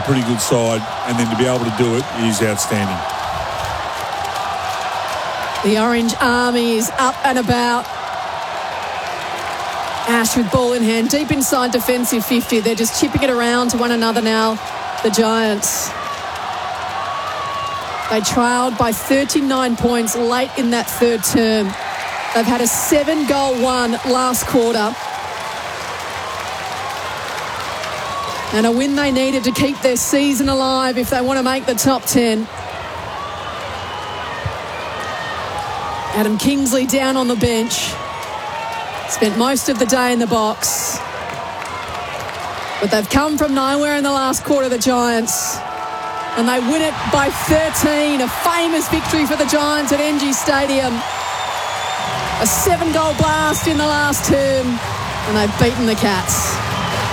pretty good side, and then to be able to do it is outstanding. The Orange Army is up and about. Ash with ball in hand, deep inside defensive 50. They're just chipping it around to one another now, the Giants. They trailed by 39 points late in that third term. They've had a 7-goal one last quarter. And a win they needed to keep their season alive if they want to make the top 10. Adam Kingsley down on the bench. Spent most of the day in the box. But they've come from nowhere in the last quarter, the Giants. And they win it by 13. A famous victory for the Giants at NG Stadium. A 7-goal blast in the last term. And they've beaten the Cats.